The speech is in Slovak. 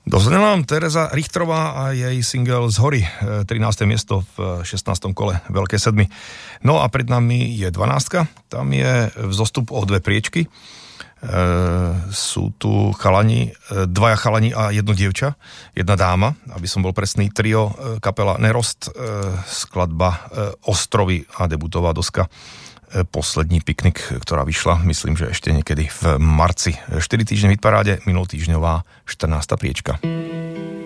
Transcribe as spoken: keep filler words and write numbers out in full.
Doznela nám Tereza Richtrová a jej single Z hory, trináste miesto v šestnástom kole Veľkej sedmi. No a pred nami je dvanástka, tam je vzostup o dve priečky. E, sú tu chalani, dvaja chalani a jedno dievča, jedna dáma, aby som bol presný, trio, kapela Nerost, e, skladba e, Ostrovy a debutová doska Poslední piknik, ktorá vyšla, myslím, že ešte niekedy v marci. štyri týždne v hitparáde, minulotýždňová štrnásta priečka.